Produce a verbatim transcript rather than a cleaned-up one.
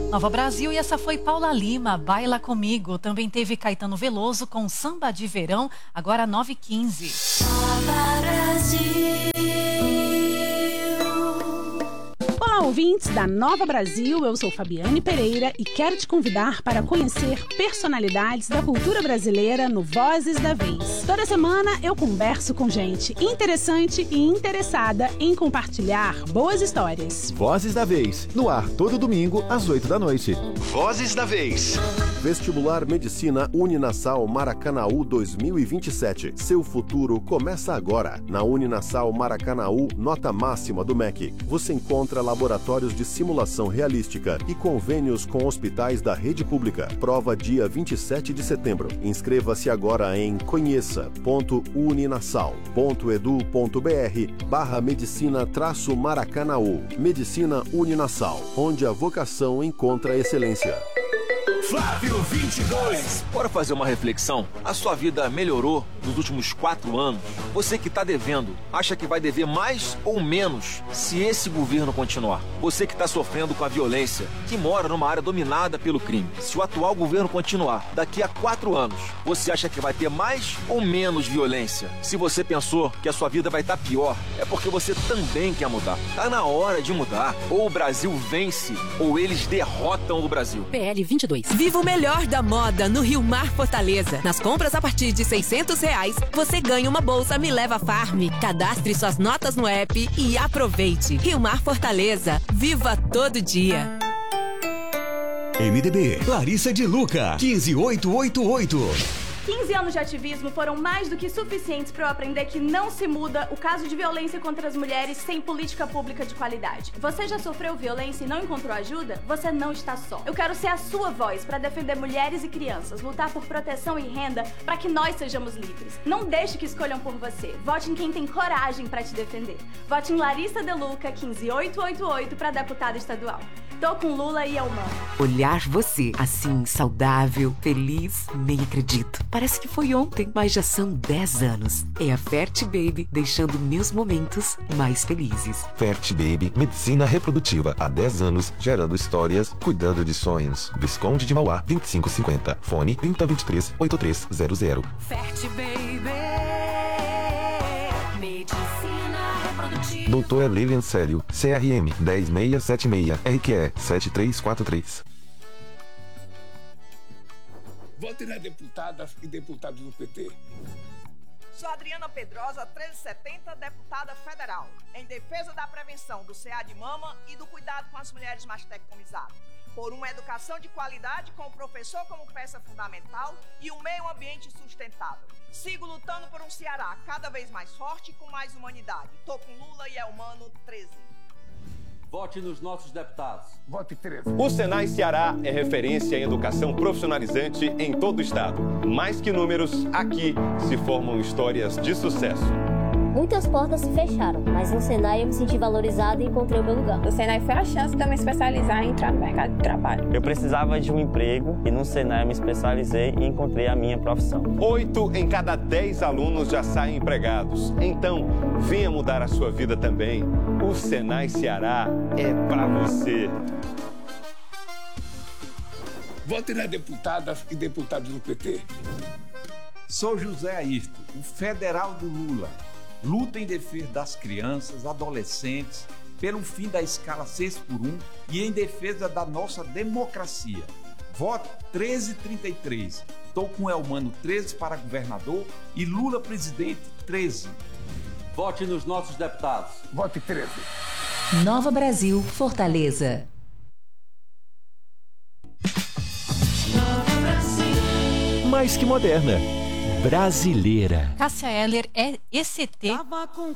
Nova Brasil, e essa foi Paula Lima, Baila Comigo. Também teve Caetano Veloso com Samba de Verão, agora nove e quinze. Nova Brasil. Olá, ouvintes da Nova Brasil, eu sou Fabiane Pereira e quero te convidar para conhecer personalidades da cultura brasileira no Vozes da Vez. Toda semana eu converso com gente interessante e interessada em compartilhar boas histórias. Vozes da Vez, no ar todo domingo às oito da noite. Vozes da Vez. Vestibular Medicina Uninasal Maracanaú dois mil e vinte e sete. Seu futuro começa agora. Na Uninasal Maracanaú, nota máxima do M E C. Você encontra laboratórios de simulação realística e convênios com hospitais da rede pública. Prova dia vinte e sete de setembro. Inscreva-se agora em conheça ponto uninasal ponto edu ponto br barra medicina traço Maracanaú. Medicina Uninasal, onde a vocação encontra excelência. Flávio vinte e dois. Bora fazer uma reflexão? A sua vida melhorou nos últimos quatro anos? Você que está devendo, acha que vai dever mais ou menos se esse governo continuar? Você que está sofrendo com a violência, que mora numa área dominada pelo crime, se o atual governo continuar, daqui a quatro anos, você acha que vai ter mais ou menos violência? Se você pensou que a sua vida vai estar pior, é porque você também quer mudar. Tá na hora de mudar. Ou o Brasil vence, ou eles derrotam o Brasil. P L vinte e dois. Viva o melhor da moda no Rio Mar Fortaleza. Nas compras a partir de seiscentos reais, você ganha uma bolsa Me Leva Farm. Cadastre suas notas no app e aproveite. Rio Mar Fortaleza. Viva todo dia. M D B, Larissa de Luca, quinze mil oitocentos e oitenta e oito. quinze anos de ativismo foram mais do que suficientes para eu aprender que não se muda o caso de violência contra as mulheres sem política pública de qualidade. Você já sofreu violência e não encontrou ajuda? Você não está só. Eu quero ser a sua voz para defender mulheres e crianças, lutar por proteção e renda para que nós sejamos livres. Não deixe que escolham por você. Vote em quem tem coragem para te defender. Vote em Larissa de Luca, quinze mil oitocentos e oitenta e oito para deputada estadual. Tô com Lula e Elmano. Olhar você assim, saudável, feliz, nem acredito. Parece que foi ontem, mas já são dez anos. É a Ferti Baby deixando meus momentos mais felizes. Ferti Baby, medicina reprodutiva há dez anos, gerando histórias, cuidando de sonhos. Visconde de Mauá, vinte e cinco cinquenta. Fone trinta, vinte e três, oitenta e três zero zero. Ferti Baby. Medicina reprodutiva. Doutor Lilian Célio, C R M dez mil seiscentos e setenta e seis, R Q E sete três quatro três. Vote nas deputadas e deputados do P T. Sou Adriana Pedrosa, trezentos e setenta, deputada federal, em defesa da prevenção do C A de mama e do cuidado com as mulheres mastectomizadas. Por uma educação de qualidade com o professor como peça fundamental e um meio ambiente sustentável. Sigo lutando por um Ceará cada vez mais forte e com mais humanidade. Tô com Lula e Elmano, treze. Vote nos nossos deputados. Vote treze. O Senai Ceará é referência em educação profissionalizante em todo o estado. Mais que números, aqui se formam histórias de sucesso. Muitas portas se fecharam, mas no Senai eu me senti valorizada e encontrei o meu lugar. O Senai foi a chance de eu me especializar e entrar no mercado de trabalho. Eu precisava de um emprego e no Senai eu me especializei e encontrei a minha profissão. Oito em cada dez alunos já saem empregados. Então, venha mudar a sua vida também. O Senai Ceará é pra você. Vote nas deputadas e deputados do P T. Sou José Ayrton, o federal do Lula. Luta em defesa das crianças, adolescentes, pelo fim da escala seis por um e em defesa da nossa democracia. Voto treze trinta e três. Estou com Elmano treze para governador e Lula presidente treze. Vote nos nossos deputados. Vote treze. Nova Brasil, Fortaleza. Nova Brasil. Mais que moderna. Brasileira. Cássia Eller é E C T. Tava com